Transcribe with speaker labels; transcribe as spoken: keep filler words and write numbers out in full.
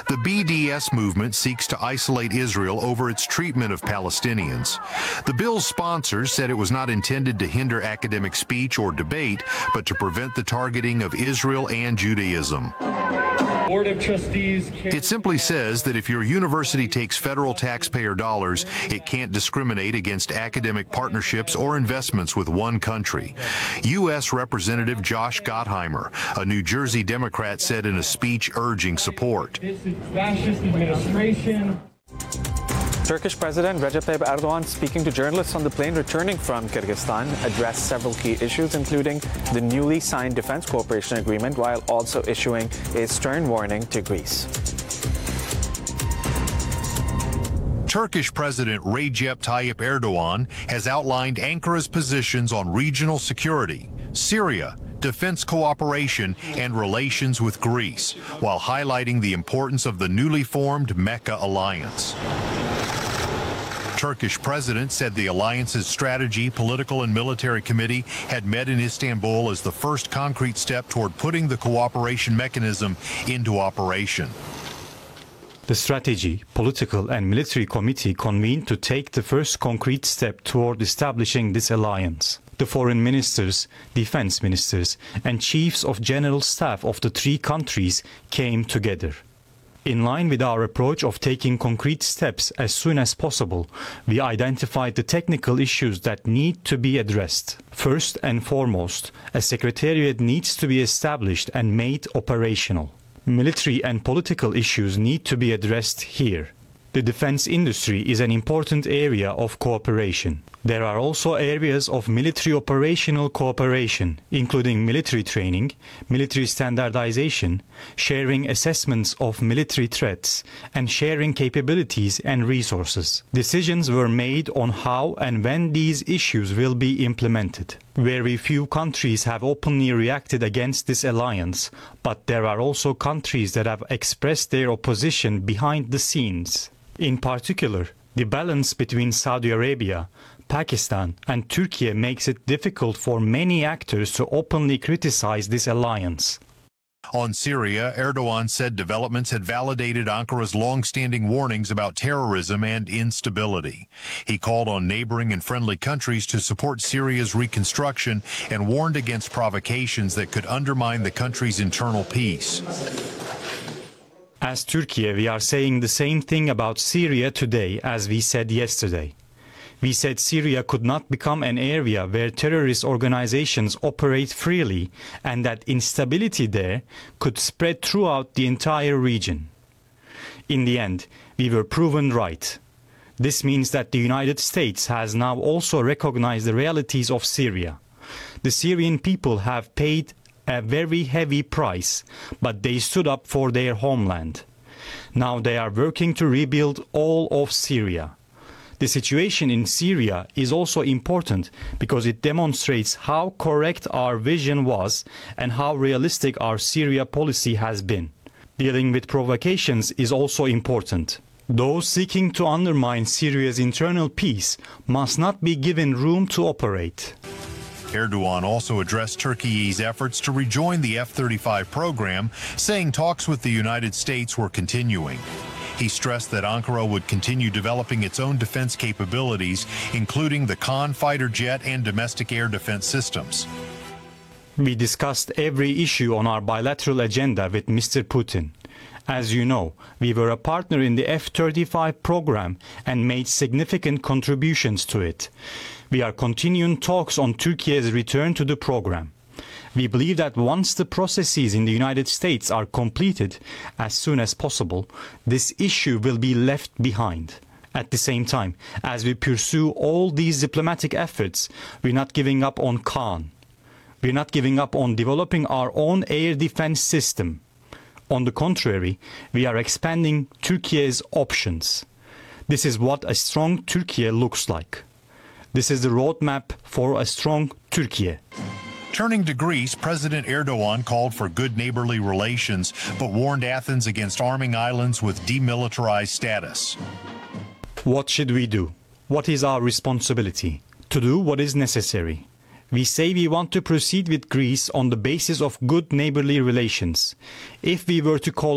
Speaker 1: The B D S movement seeks to isolate Israel over its treatment of Palestinians. The bill's sponsors said it was not intended to hinder academic speech or debate, but to prevent the targeting of Israel and Judaism.
Speaker 2: Board of Trustees.
Speaker 1: It simply says that if your university takes federal taxpayer dollars, it can't discriminate against academic partnerships or investments with one country. U S Representative Josh Gottheimer, a New Jersey Democrat, said in a speech urging support.
Speaker 2: This is fascist administration.
Speaker 3: Turkish President Recep Tayyip Erdogan, speaking to journalists on the plane returning from Kyrgyzstan, addressed several key issues, including the newly signed defense cooperation agreement, while also issuing a stern warning to Greece.
Speaker 1: Turkish President Recep Tayyip Erdogan has outlined Ankara's positions on regional security, Syria, defense cooperation, and relations with Greece, while highlighting the importance of the newly formed Mecca alliance. Turkish president said the alliance's strategy, political and military committee had met in Istanbul as the first concrete step toward putting the cooperation mechanism into operation.
Speaker 4: The strategy, political and military committee convened to take the first concrete step toward establishing this alliance. The foreign ministers, defense ministers, and chiefs of general staff of the three countries came together. In line with our approach of taking concrete steps as soon as possible, we identified the technical issues that need to be addressed. First and foremost, a secretariat needs to be established and made operational. Military and political issues need to be addressed here. The defense industry is an important area of cooperation. There are also areas of military operational cooperation, including military training, military standardization, sharing assessments of military threats, and sharing capabilities and resources. Decisions were made on how and when these issues will be implemented. Very few countries have openly reacted against this alliance, but there are also countries that have expressed their opposition behind the scenes. In particular, the balance between Saudi Arabia, Pakistan and Turkey makes it difficult for many actors to openly criticize this alliance.
Speaker 1: On Syria, Erdogan said developments had validated Ankara's long-standing warnings about terrorism and instability. He called on neighboring and friendly countries to support Syria's reconstruction and warned against provocations that could undermine the country's internal peace.
Speaker 4: As Turkey, we are saying the same thing about Syria today as we said yesterday. We said Syria could not become an area where terrorist organizations operate freely and that instability there could spread throughout the entire region. In the end, we were proven right. This means that the United States has now also recognized the realities of Syria. The Syrian people have paid a very heavy price, but they stood up for their homeland. Now they are working to rebuild all of Syria. The situation in Syria is also important because it demonstrates how correct our vision was and how realistic our Syria policy has been. Dealing with provocations is also important. Those seeking to undermine Syria's internal peace must not be given room to operate.
Speaker 1: Erdogan also addressed Turkey's efforts to rejoin the F thirty-five program, saying talks with the United States were continuing. He stressed that Ankara would continue developing its own defense capabilities, including the Khan fighter jet and domestic air defense systems.
Speaker 4: We discussed every issue on our bilateral agenda with Mister Putin. As you know, we were a partner in the F thirty-five program and made significant contributions to it. We are continuing talks on Turkey's return to the program. We believe that once the processes in the United States are completed as soon as possible, this issue will be left behind. At the same time, as we pursue all these diplomatic efforts, we're not giving up on Khan. We're not giving up on developing our own air defense system. On the contrary, we are expanding Turkey's options. This is what a strong Turkey looks like. This is the roadmap for a strong Turkey.
Speaker 1: Turning to Greece, President Erdogan called for good neighborly relations, but warned Athens against arming islands with demilitarized status.
Speaker 4: What should we do? What is our responsibility? To do what is necessary. We say we want to proceed with Greece on the basis of good neighborly relations. If we were to call